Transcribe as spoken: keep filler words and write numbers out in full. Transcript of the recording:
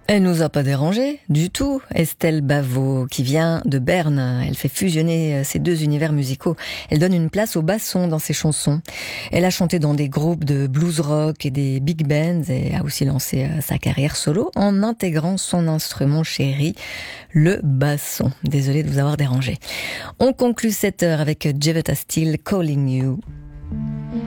Elle nous a pas dérangé du tout. Estelle Bavot, qui vient de Berne, elle fait fusionner ces deux univers musicaux. Elle donne une place au basson dans ses chansons. Elle a chanté dans des groupes de blues rock et des big bands et a aussi lancé sa carrière solo en intégrant son instrument chéri, le basson. Désolée de vous avoir dérangé. On conclut cette heure avec Jevetta Steele, Calling You.